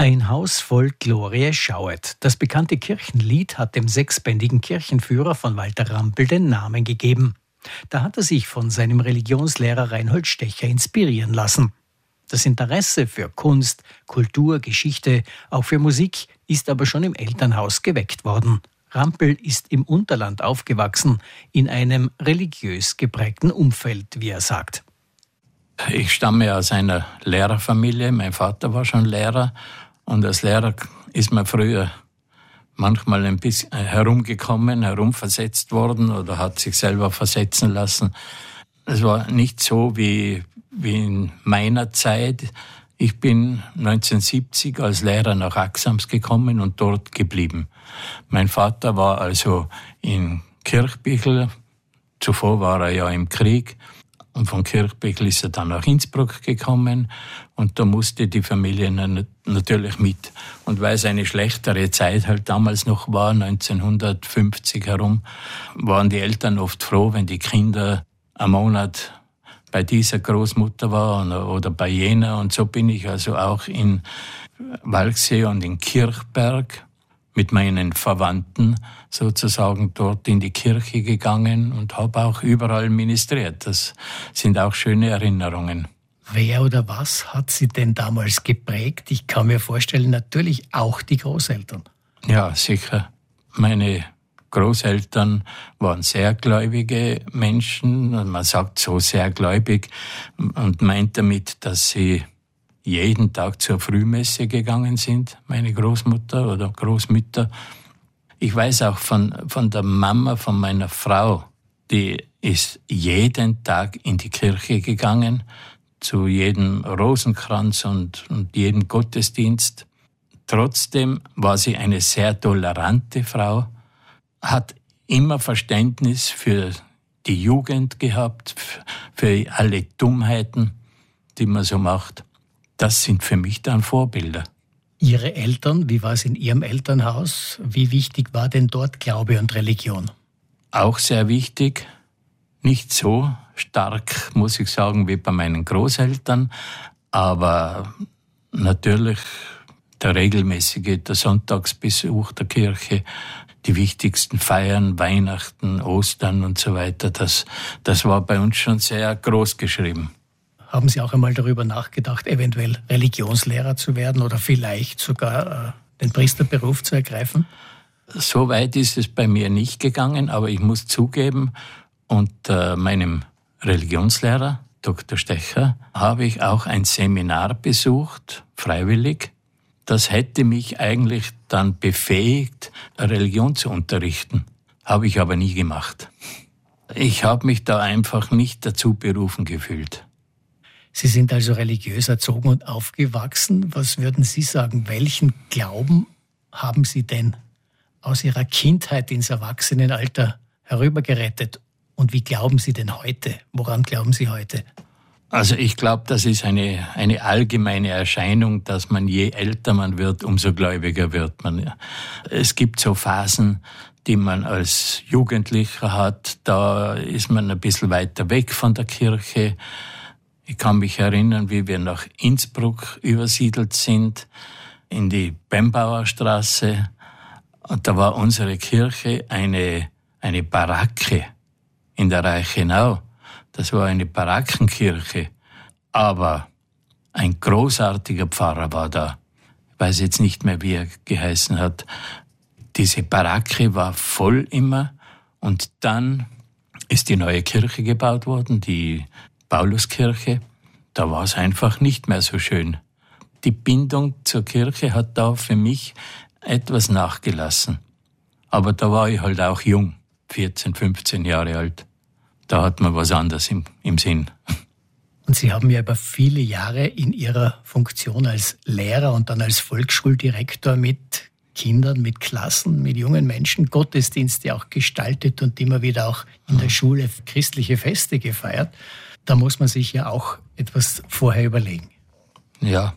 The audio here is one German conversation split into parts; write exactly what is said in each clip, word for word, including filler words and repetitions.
Ein Haus voll Glorie schauet. Das bekannte Kirchenlied hat dem sechsbändigen Kirchenführer von Walter Rampel den Namen gegeben. Da hat er sich von seinem Religionslehrer Reinhold Stecher inspirieren lassen. Das Interesse für Kunst, Kultur, Geschichte, auch für Musik ist aber schon im Elternhaus geweckt worden. Rampel ist im Unterland aufgewachsen, in einem religiös geprägten Umfeld, wie er sagt. Ich stamme aus einer Lehrerfamilie. Mein Vater war schon Lehrer und als Lehrer ist man früher manchmal ein bisschen herumgekommen, herumversetzt worden oder hat sich selber versetzen lassen. Es war nicht so wie, wie in meiner Zeit. Ich bin neunzehnhundertsiebzig als Lehrer nach Axams gekommen und dort geblieben. Mein Vater war also in Kirchbichel. Zuvor war er ja im Krieg. Und von Kirchbichel ist er dann nach Innsbruck gekommen und da musste die Familie natürlich mit. Und weil es eine schlechtere Zeit halt damals noch war, neunzehnhundertfünfzig herum, waren die Eltern oft froh, wenn die Kinder einen Monat bei dieser Großmutter waren oder bei jener. Und so bin ich also auch in Walchsee und in Kirchberg mit meinen Verwandten sozusagen dort in die Kirche gegangen und habe auch überall ministriert. Das sind auch schöne Erinnerungen. Wer oder was hat Sie denn damals geprägt? Ich kann mir vorstellen, natürlich auch die Großeltern. Ja, sicher. Meine Großeltern waren sehr gläubige Menschen. Man sagt so sehr gläubig und meint damit, dass sie jeden Tag zur Frühmesse gegangen sind, meine Großmutter oder Großmütter. Ich weiß auch von, von der Mama, von meiner Frau, die ist jeden Tag in die Kirche gegangen, zu jedem Rosenkranz und, und jedem Gottesdienst. Trotzdem war sie eine sehr tolerante Frau, hat immer Verständnis für die Jugend gehabt, für alle Dummheiten, die man so macht. Das sind für mich dann Vorbilder. Ihre Eltern, wie war es in Ihrem Elternhaus? Wie wichtig war denn dort Glaube und Religion? Auch sehr wichtig. Nicht so stark, muss ich sagen, wie bei meinen Großeltern. Aber natürlich der regelmäßige, der Sonntagsbesuch der Kirche, die wichtigsten Feiern, Weihnachten, Ostern und so weiter, das, das war bei uns schon sehr groß geschrieben. Haben Sie auch einmal darüber nachgedacht, eventuell Religionslehrer zu werden oder vielleicht sogar äh, den Priesterberuf zu ergreifen? So weit ist es bei mir nicht gegangen, aber ich muss zugeben, unter meinem Religionslehrer, Doktor Stecher, habe ich auch ein Seminar besucht, freiwillig. Das hätte mich eigentlich dann befähigt, Religion zu unterrichten. Habe ich aber nie gemacht. Ich habe mich da einfach nicht dazu berufen gefühlt. Sie sind also religiös erzogen und aufgewachsen. Was würden Sie sagen, welchen Glauben haben Sie denn aus Ihrer Kindheit ins Erwachsenenalter herübergerettet? Und wie glauben Sie denn heute? Woran glauben Sie heute? Also ich glaube, das ist eine, eine allgemeine Erscheinung, dass man je älter man wird, umso gläubiger wird man. Es gibt so Phasen, die man als Jugendlicher hat. Da ist man ein bisschen weiter weg von der Kirche. Ich kann mich erinnern, wie wir nach Innsbruck übersiedelt sind, in die Bembauer Straße. Und da war unsere Kirche eine, eine Baracke in der Reichenau. Das war eine Barackenkirche. Aber ein großartiger Pfarrer war da. Ich weiß jetzt nicht mehr, wie er geheißen hat. Diese Baracke war voll immer. Und dann ist die neue Kirche gebaut worden, die Pauluskirche. Da war es einfach nicht mehr so schön. Die Bindung zur Kirche hat da für mich etwas nachgelassen. Aber da war ich halt auch jung, vierzehn, fünfzehn Jahre alt. Da hat man was anderes im, im Sinn. Und Sie haben ja über viele Jahre in Ihrer Funktion als Lehrer und dann als Volksschuldirektor mit Kindern, mit Klassen, mit jungen Menschen Gottesdienste auch gestaltet und immer wieder auch in der Schule christliche Feste gefeiert. Da muss man sich ja auch etwas vorher überlegen. Ja,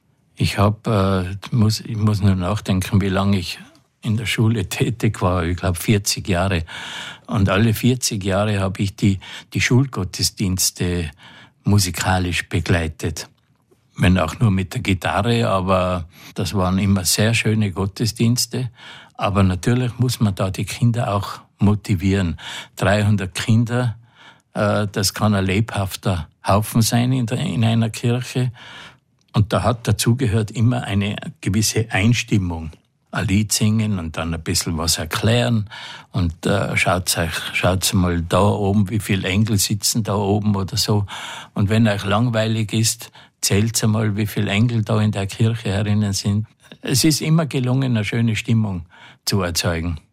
ich habe, äh, muss, ich muss nur nachdenken, wie lange ich in der Schule tätig war. Ich glaube vierzig Jahre. Und alle vierzig Jahre habe ich die, die Schulgottesdienste musikalisch begleitet. wenn auch nur mit der Gitarre, aber das waren immer sehr schöne Gottesdienste. Aber natürlich muss man da die Kinder auch motivieren. dreihundert Kinder, äh, das kann ein lebhafter Haufen sein in, der, in einer Kirche. Und da hat dazugehört immer eine gewisse Einstimmung. Ein Lied singen und dann ein bisschen was erklären. Und äh, schaut euch, schaut mal da oben, wie viele Engel sitzen da oben oder so. Und wenn euch langweilig ist, zählt mal, wie viele Engel da in der Kirche herinnen sind. Es ist immer gelungen, eine schöne Stimmung zu erzeugen.